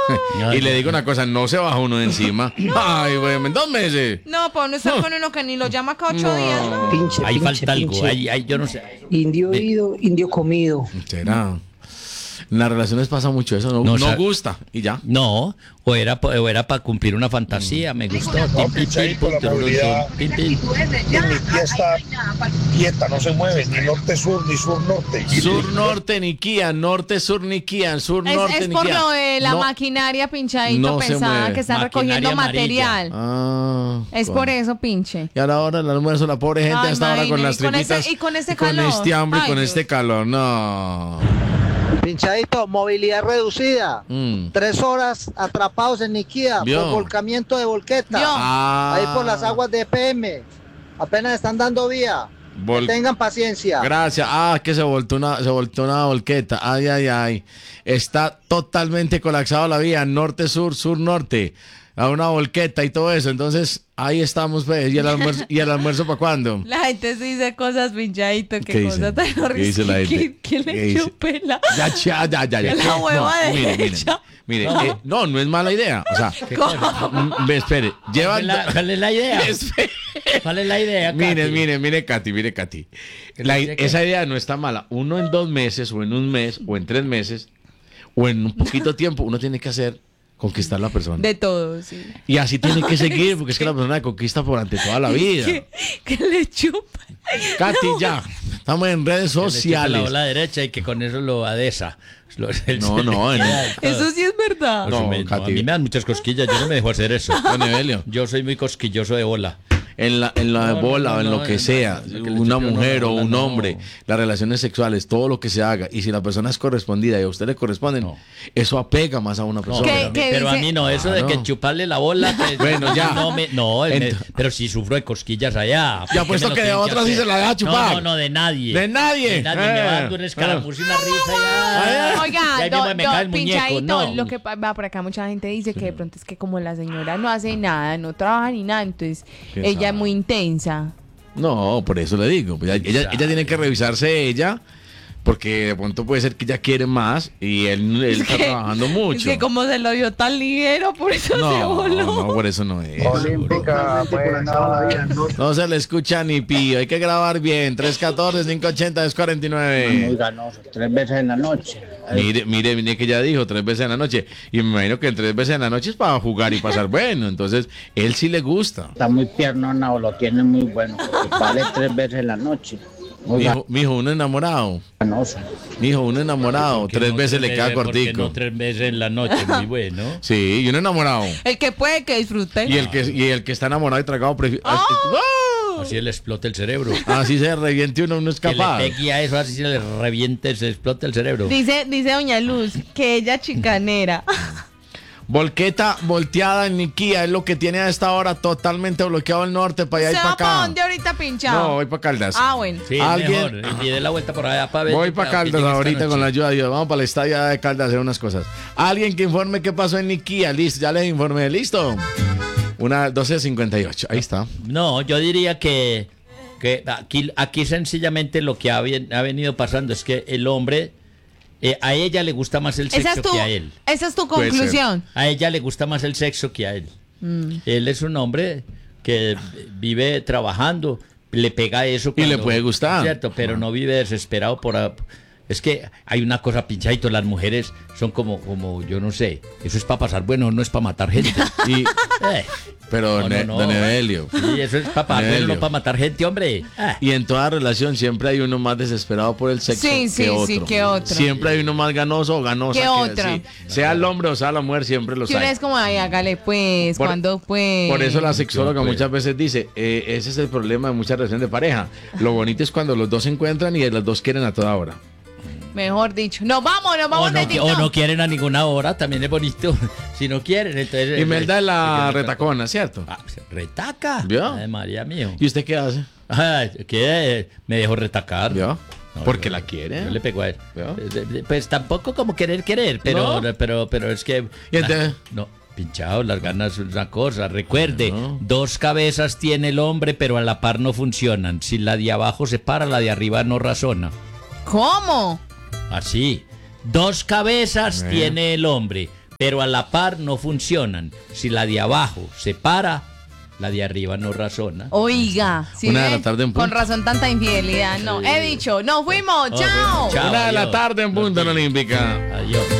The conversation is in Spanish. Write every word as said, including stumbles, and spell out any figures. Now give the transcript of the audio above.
Y le digo una cosa, no se baja uno de encima. Ay, güey, en dos meses. No, para uno estar con uno que ni lo llama cada ocho días, ¿no? Pinche, Ahí pinche, falta algo, pinche. ahí, ahí yo no sé. Indio oído, indio comido. ¿Será? En las relaciones pasa mucho eso, no, No, no o sea- gusta y ya. No, o era, pa- o era para cumplir una fantasía, me gustó. Pim, pim, pim, Pichadito, la pum, tururú, movilidad. pim, pim. En mi tía está quieta, no se mueve, ni norte-sur, ni sur-norte. Sur-norte ni Kia, norte-sur ni Kia, sur-norte Es, es ni por Kia. lo de la No. maquinaria, pinchadito, no se pensada mueve. que está Maquinaria recogiendo amarilla. material. Ah, Es con- por eso, pinche. Y a la hora del almuerzo, la pobre gente Ay, hasta ahora con imagine, las y con ese- tripitas. y con ese con calor. este hambre y Ay, con Dios. este calor, no. Pinchadito, movilidad reducida. Mm. Tres horas atrapados en Niquía Vio. por volcamiento de volqueta. Vio. Ah. Ahí por las aguas de E P M. Apenas están dando vía. Vol- Tengan paciencia. Gracias. Ah, que se voltó una, se voltó una volqueta. Ay, ay, ay. Está totalmente colapsado la vía, norte-sur, sur-norte. A una volqueta y todo eso. Entonces, ahí estamos, pues. ¿Y el almuerzo, ¿y el almuerzo para cuándo? La gente se dice cosas, pinchadito, ¿Qué qué dice? cosa tan ¿Qué horrible. dice la gente? ¿Quién ¿Qué le dice? chupela? Ya, ya, ya, ya. ya. En la hueva No, mire, mire, derecha. mire, eh, no, no es mala idea. O sea, mm, ve, espere. ¿Cuál Llevan. es la, cuál es la idea? Espere. ¿Cuál es la idea, Mire, Katy? mire, mire, Katy, mire, Katy. ¿Qué La- dice qué? esa idea no está mala. Uno en dos meses, o en un mes, o en tres meses, o en un poquito tiempo, uno tiene que hacer conquistar a la persona. De todo, sí. Y así tiene que seguir, porque es que la persona conquista durante toda la vida. Que, que le chupa. Katy, ya. Estamos en redes Que le chupa la sociales. bola derecha y que con eso lo adesa. Lo- el- No, no, en- Eso sí es verdad. No, No, me- no, a Katy. mí me dan muchas cosquillas, yo no me dejo hacer eso. Don Evelio, Yo soy muy cosquilloso de bola. en la, en la No, no, bola no, o en no, lo que no, sea, no, no, que le una chupe uno mujer la o bola, un no. hombre, las relaciones sexuales, todo lo que se haga, y si la persona es correspondida y a usted le corresponden, No. eso apega más a una No, persona. ¿Qué- pero, qué pero a dice? mí no, eso de Ah, que no. chuparle la bola. que- Bueno, ya. No, me- no, me- Ent- pero si sufro de cosquillas allá. ¿por Ya qué puesto me lo que de tienen otra sí hacer? se la deja chupar. No, no, no, de nadie. De nadie. De nadie. Me va dando un Eh, escaramuzo y una risa ya. Oiga, Y ahí mismo do- me do- cae el muñeco. pinchadito, No. lo que pa- va por acá mucha gente dice que de pronto es que como la señora no hace nada, no trabaja ni nada, entonces ¿Qué ella sabe? es muy intensa. No, por eso le digo. pues, ella, ella, ella tiene que revisarse ella, porque de pronto puede ser que ella quiere más y él, él está trabajando Es mucho. que como se lo dio tan ligero, por eso se No, voló. no, por eso no es. Olímpica, pues, no. No se le escucha ni pío, hay que grabar bien. tres uno cuatro, cinco ocho cero, dos cuatro Muy nueve. ganoso, tres veces en la noche. Mire, mire, mire que ya dijo tres veces en la noche. Y me imagino que en tres veces en la noche es para jugar y pasar bueno. Entonces, él sí le gusta. Está muy piernona o lo tiene muy bueno, porque vale tres veces en la noche. Muy Mijo, mijo, uno enamorado. ganoso. Mijo, uno enamorado. ¿Por qué Tres no veces le queda ¿por qué cortico. no tres veces en la noche? Muy bueno. Sí, y uno enamorado. El que puede que disfrute. Y el que, y el que está enamorado y tragado prefiere. Así le explota el cerebro. Así se reviente uno, uno es Que le capaz. pegue a eso, así se le reviente, se explota el cerebro. Dice, dice Doña Luz que ella chicanera. Volqueta volteada en Niquía es lo que tiene a esta hora totalmente bloqueado el norte para allá y ¿Se para va para acá. dónde ahorita pinchado? No, voy para Caldas. Ah, bueno. Sí, es ¿Alguien? mejor. Y de la vuelta por allá para ver. Voy para Caldas ahorita con la ayuda de Dios. Vamos para el estadio de Caldas a hacer unas cosas. Alguien que informe qué pasó en Niquía. Listo, ya les informé. ¿Listo? Una doce cincuenta y ocho. Ahí está. No, yo diría que, que aquí, aquí sencillamente lo que ha, bien- ha venido pasando es que el hombre, eh, a ella le gusta más el Esa sexo es tu, que a él. esa es tu Puede ser. conclusión. A ella le gusta más el sexo que a él. Mm. Él es un hombre que vive trabajando, le pega eso. Y le cuando- puede gustar. Cierto, pero no vive desesperado por... a- Es que hay una cosa, pinchadito, las mujeres son como, como, yo no sé, eso es para pasar bueno, no es para matar gente. Y, Eh, pero, No, ne- no, no. don Evelio. sí, eso es para pasar bueno, Nelio. no para matar gente, hombre. Ah. Y en toda relación siempre hay uno más desesperado por el sexo Sí, que sí, otro. sí, que otro. Siempre hay uno más ganoso o ganosa Que que otra. sí. Sea el hombre o sea la mujer, siempre los Que uno hay. es como, ay, hágale pues, Por- cuando pues. Por eso la sexóloga pues. muchas veces dice, eh, ese es el problema de muchas relaciones de pareja. Lo bonito es cuando los dos se encuentran y los dos quieren a toda hora. Mejor dicho. Nos vamos, nos O vamos de no, o no quieren a ninguna hora, también es bonito. Si no quieren, entonces... Imelda es la eh, retacona, ¿cierto? Ah, se retaca. ¿Vio? Ay, María mío. ¿Y usted qué hace? Ay, ¿qué? Me dejó retacar. ¿Vio? No, Porque yo- la quiere. Yo le pego a él. ¿Vio? Eh, Pues tampoco como querer querer, pero, ¿No? pero, pero es que... ¿Y entonces? Ah, no, pinchado, las ganas es una cosa. Recuerde, No. dos cabezas tiene el hombre, pero a la par no funcionan. Si la de abajo se para, la de arriba no razona. ¿Cómo? Así. Dos cabezas Eh. tiene el hombre, pero a la par no funcionan. Si la de abajo se para, la de arriba no razona. Oiga, ¿sí Una de ve? la tarde en punto. Con razón tanta infidelidad. No, he dicho, nos fuimos, Nos chao. fuimos, chao. Una de la adiós. tarde en punto en Olímpica. Adiós.